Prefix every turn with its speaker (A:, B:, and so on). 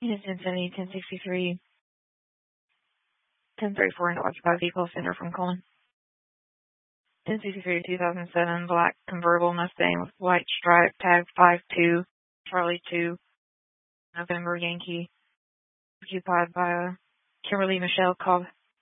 A: Unit 1070, 1063, 1034 in occupied vehicle, sender from Coleman. 1063 2007 black convertible Mustang with white stripe, tag 52, Charlie 2, November Yankee, occupied by Kimberly Michelle Cobb.